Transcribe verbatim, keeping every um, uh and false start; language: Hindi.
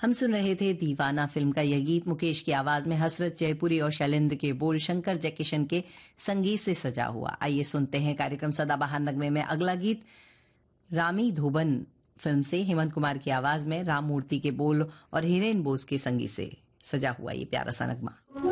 हम सुन रहे थे दीवाना फिल्म का यह गीत मुकेश की आवाज में हसरत जयपुरी और शैलेंद्र के बोल शंकर जयकिशन के संगीत से सजा हुआ। आइए सुनते हैं कार्यक्रम सदाबहार नगमे में अगला गीत रामी धोबन फिल्म से हेमंत कुमार की आवाज में राम मूर्ति के बोल और हिरेन बोस के संगीत से सजा हुआ ये प्यारा सा नगमा।